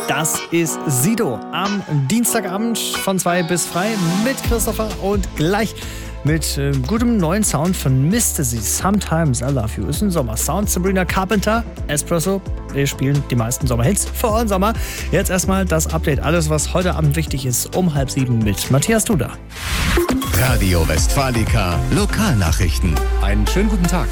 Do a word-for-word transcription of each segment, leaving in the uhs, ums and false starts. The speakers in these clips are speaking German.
Das ist Sido am Dienstagabend von zwei bis frei mit Christopher und gleich mit äh, gutem neuen Sound von Mister Z. Sometimes I Love You. Ist ein Sommersound. Sabrina Carpenter, Espresso. Wir spielen die meisten Sommerhits vor dem Sommer. Jetzt erstmal das Update. Alles, was heute Abend wichtig ist, um halb sieben mit Matthias Duda. Radio Westfalica Lokalnachrichten. Einen schönen guten Tag.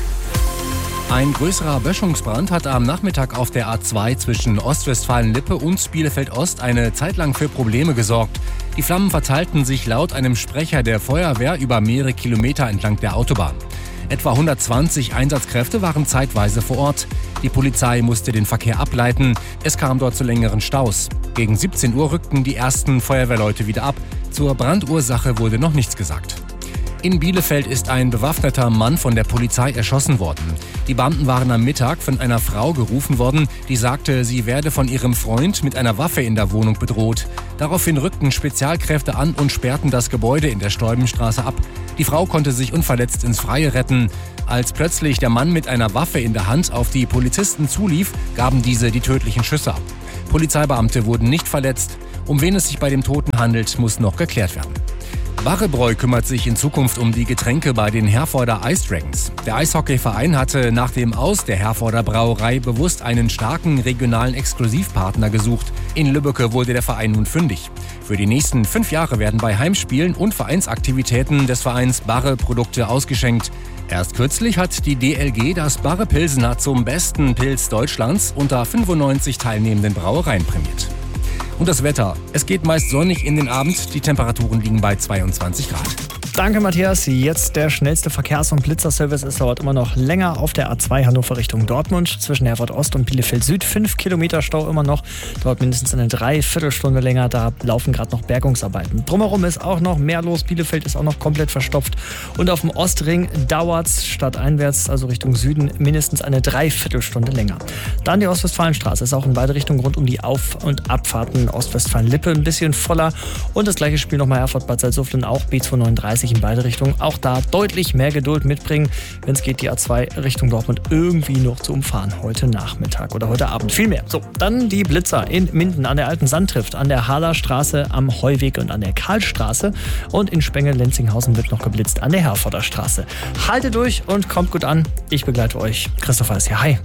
Ein größerer Böschungsbrand hat am Nachmittag auf der A zwei zwischen Ostwestfalen-Lippe und Bielefeld-Ost eine Zeit lang für Probleme gesorgt. Die Flammen verteilten sich laut einem Sprecher der Feuerwehr über mehrere Kilometer entlang der Autobahn. Etwa hundertzwanzig Einsatzkräfte waren zeitweise vor Ort. Die Polizei musste den Verkehr ableiten. Es kam dort zu längeren Staus. Gegen siebzehn Uhr rückten die ersten Feuerwehrleute wieder ab. Zur Brandursache wurde noch nichts gesagt. In Bielefeld ist ein bewaffneter Mann von der Polizei erschossen worden. Die Beamten waren am Mittag von einer Frau gerufen worden, die sagte, sie werde von ihrem Freund mit einer Waffe in der Wohnung bedroht. Daraufhin rückten Spezialkräfte an und sperrten das Gebäude in der Stolbenstraße ab. Die Frau konnte sich unverletzt ins Freie retten. Als plötzlich der Mann mit einer Waffe in der Hand auf die Polizisten zulief, gaben diese die tödlichen Schüsse ab. Polizeibeamte wurden nicht verletzt. Um wen es sich bei dem Toten handelt, muss noch geklärt werden. Barrebräu kümmert sich in Zukunft um die Getränke bei den Herforder Ice Dragons. Der Eishockeyverein hatte nach dem Aus der Herforder Brauerei bewusst einen starken regionalen Exklusivpartner gesucht. In Lübbecke wurde der Verein nun fündig. Für die nächsten fünf Jahre werden bei Heimspielen und Vereinsaktivitäten des Vereins Barre-Produkte ausgeschenkt. Erst kürzlich hat die D L G das Barre Pilsener zum besten Pilz Deutschlands unter fünfundneunzig teilnehmenden Brauereien prämiert. Und das Wetter. Es geht meist sonnig in den Abend. Die Temperaturen liegen bei zweiundzwanzig Grad. Danke, Matthias. Jetzt der schnellste Verkehrs- und Blitzerservice. Es dauert immer noch länger auf der A zwei Hannover Richtung Dortmund zwischen Herford Ost und Bielefeld Süd. Fünf Kilometer Stau immer noch. Dauert mindestens eine Dreiviertelstunde länger. Da laufen gerade noch Bergungsarbeiten. Drumherum ist auch noch mehr los. Bielefeld ist auch noch komplett verstopft. Und auf dem Ostring dauert es stadteinwärts, also Richtung Süden, mindestens eine Dreiviertelstunde länger. Dann die Ostwestfalenstraße. Ist auch in beide Richtungen rund um die Auf- und Abfahrten Ostwestfalen-Lippe ein bisschen voller. Und das gleiche Spiel nochmal Herford-Bad Salzuflen, auch B zweihundertneununddreißig in beide Richtungen. Auch da deutlich mehr Geduld mitbringen, wenn es geht, die A zwei Richtung Dortmund irgendwie noch zu umfahren. Heute Nachmittag oder heute Abend. Viel mehr. So, dann die Blitzer in Minden an der Alten Sandtrift, an der Harler Straße, am Heuweg und an der Karlstraße. Und in Spengel-Lenzinghausen wird noch geblitzt an der Herforder Straße. Haltet durch und kommt gut an. Ich begleite euch. Christopher ist hier. Hi.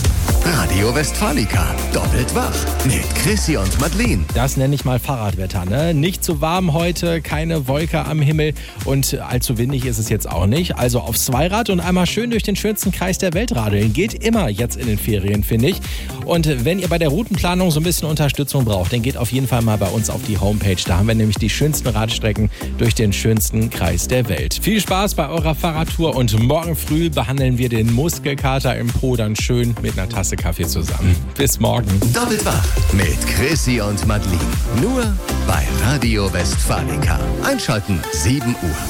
Radio Westfalica doppelt wach mit Chrissy und Madeleine. Das nenne ich mal Fahrradwetter, ne? Nicht zu warm heute, keine Wolke am Himmel und allzu windig ist es jetzt auch nicht. Also aufs Zweirad und einmal schön durch den schönsten Kreis der Welt radeln. Geht immer jetzt in den Ferien, finde ich. Und wenn ihr bei der Routenplanung so ein bisschen Unterstützung braucht, dann geht auf jeden Fall mal bei uns auf die Homepage. Da haben wir nämlich die schönsten Radstrecken durch den schönsten Kreis der Welt. Viel Spaß bei eurer Fahrradtour und morgen früh behandeln wir den Muskelkater im Po dann schön mit einer Tasse Kaffee zusammen. Bis morgen. Doppelt wach mit Chrissy und Madeleine. Nur bei Radio Westfalica. Einschalten sieben Uhr.